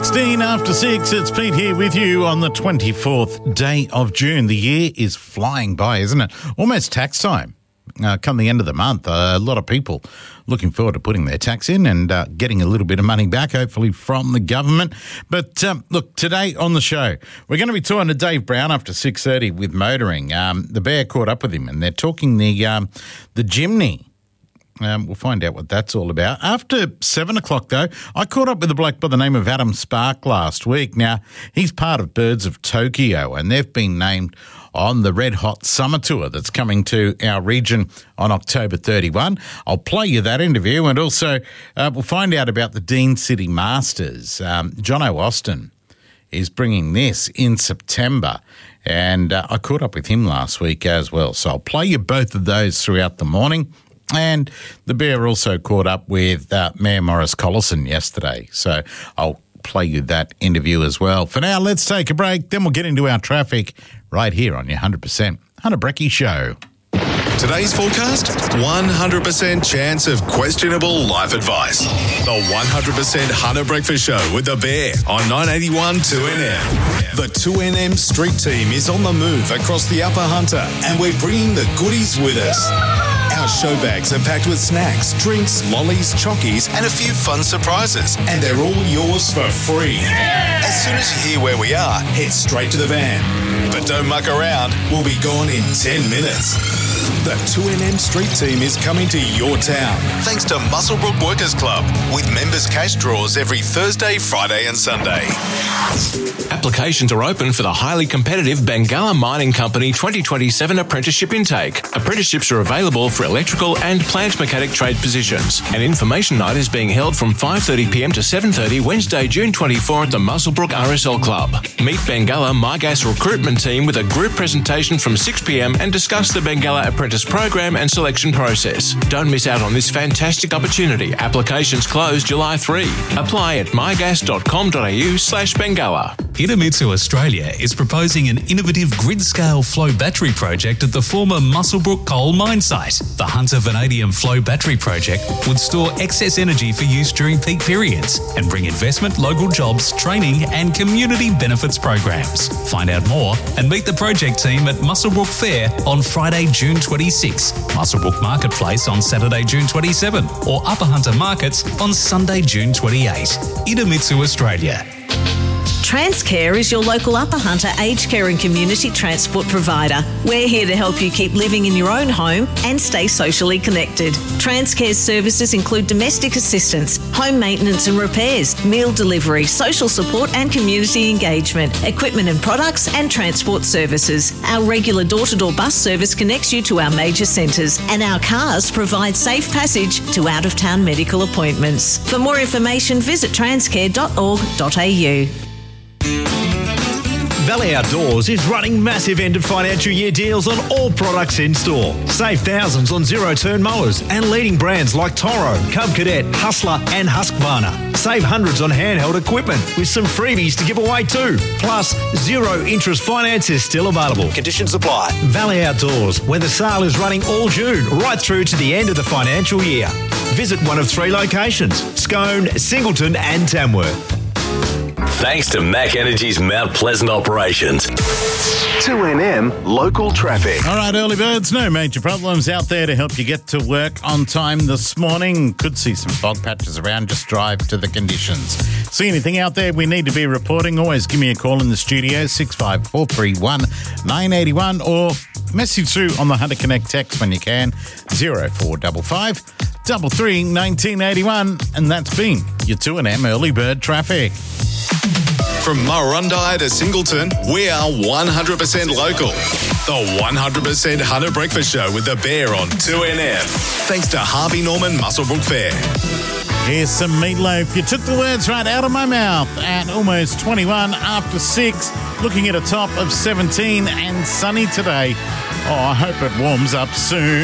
16 after 6, it's Pete here with you on the 24th day of June. The year is flying by, isn't it? Almost tax time. Come the end of the month, a lot of people looking forward to putting their tax in and getting a little bit of money back, hopefully from the government. But look, today on the show, we're going to be talking to Dave Brown after 6:30 with motoring. The Bear caught up with him and they're talking the Jimny. We'll find out what that's all about. After 7 o'clock, though, I caught up with a bloke by the name of Adam Spark last week. Now, he's part of Birds of Tokyo, and they've been named on the Red Hot Summer Tour that's coming to our region on October 31. I'll play you that interview, and also we'll find out about the Dean City Masters. Jono Austin is bringing this in September, and I caught up with him last week as well. So I'll play you both of those throughout the morning. And the Bear also caught up with Mayor Maurice Collison yesterday. So I'll play you that interview as well. For now, let's take a break. Then we'll get into our traffic right here on your 100% Hunter Brecky Show. Today's forecast, 100% chance of questionable life advice. The 100% Hunter Breakfast Show with The Bear on 981 2NM. The 2NM Street Team is on the move across the Upper Hunter, and we're bringing the goodies with us. Our show bags are packed with snacks, drinks, lollies, chockies, and a few fun surprises. And they're all yours for free. As soon as you hear where we are, head straight to the van. But don't muck around, we'll be gone in 10 minutes. The 2NM Street Team is coming to your town, thanks to Muswellbrook Workers Club, with members' cash draws every Thursday, Friday and Sunday. Applications are open for the highly competitive Bengalla Mining Company 2027 apprenticeship intake. Apprenticeships are available for electrical and plant mechanic trade positions. An information night is being held from 5:30pm to 7:30 Wednesday, June 24 at the Muswellbrook RSL Club. Meet Bengalla MyGas recruitment team with a group presentation from 6pm and discuss the Bengalla apprentice program and selection process. Don't miss out on this fantastic opportunity. Applications close July 3. Apply at mygas.com.au/Bengalla. Idemitsu Australia is proposing an innovative grid-scale flow battery project at the former Muswellbrook coal mine site. The Hunter Vanadium Flow Battery Project would store excess energy for use during peak periods and bring investment, local jobs, training and community benefits programs. Find out more and meet the project team at Muswellbrook Fair on Friday, June 26, Muswellbrook Marketplace on Saturday, June 27 or Upper Hunter Markets on Sunday, June 28. Idemitsu Australia. Transcare is your local Upper Hunter aged care and community transport provider. We're here to help you keep living in your own home and stay socially connected. Transcare's services include domestic assistance, home maintenance and repairs, meal delivery, social support and community engagement, equipment and products and transport services. Our regular door-to-door bus service connects you to our major centres, and our cars provide safe passage to out-of-town medical appointments. For more information, visit transcare.org.au. Valley Outdoors is running massive end of financial year deals on all products in store. Save thousands on zero-turn mowers and leading brands like Toro, Cub Cadet, Hustler and Husqvarna. Save hundreds on handheld equipment with some freebies to give away too. Plus, zero interest finance is still available. Conditions apply. Valley Outdoors, where the sale is running all June, right through to the end of the financial year. Visit one of 3 locations: Scone, Singleton and Tamworth. Thanks to Mac Energy's Mount Pleasant operations. 2NM Local Traffic. All right, early birds, no major problems out there to help you get to work on time this morning. Could see some fog patches around, just drive to the conditions. See anything out there we need to be reporting, always give me a call in the studio, 65431 981, or message through on the Hunter Connect text when you can, 0455 33 1981, and that's been your 2NM early bird traffic. From Murrurundi to Singleton, we are 100% local. The 100% Hunter Breakfast Show with The Bear on 2NM. Thanks to Harvey Norman Muswellbrook Fair. Here's some meatloaf. You took the words right out of my mouth at almost 21 after 6. Looking at a top of 17 and sunny today. Oh, I hope it warms up soon.